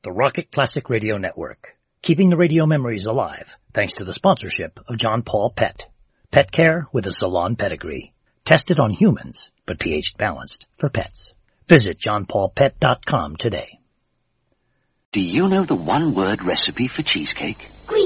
the Rocket Classic Radio Network, keeping the radio memories alive thanks to the sponsorship of John Paul Pet. Pet care with a salon pedigree. Tested on humans, but pH balanced for pets. Visit johnpaulpet.com today. Do you know the one-word recipe for cheesecake? Green